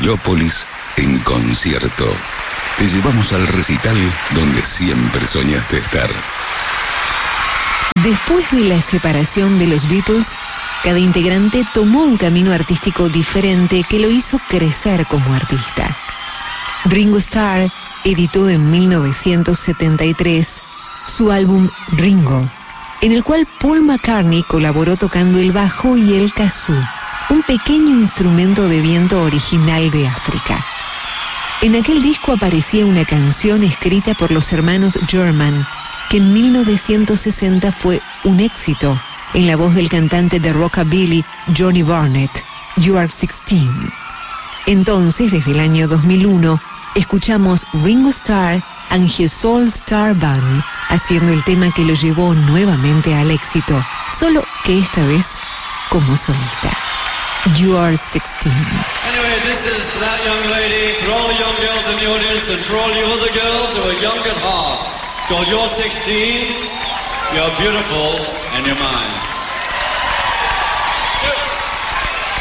Angelópolis en concierto. Te llevamos al recital donde siempre soñaste estar. Después de la separación de los Beatles, cada integrante tomó un camino artístico diferente que lo hizo crecer como artista. Ringo Starr editó en 1973 su álbum Ringo, en el cual Paul McCartney colaboró tocando el bajo y el kazoo, un pequeño instrumento de viento original de África. En aquel disco aparecía una canción escrita por los hermanos German, que en 1960 fue un éxito, en la voz del cantante de rockabilly Johnny Barnett, You Are 16. Entonces, desde el año 2001, escuchamos Ringo Starr and His All Star Band, haciendo el tema que lo llevó nuevamente al éxito, solo que esta vez como solista. You Are 16. Anyway, this is for that young lady, for all the young girls in the audience, and for all you other girls who are young at heart. It's called You're 16, you're beautiful, and you're mine.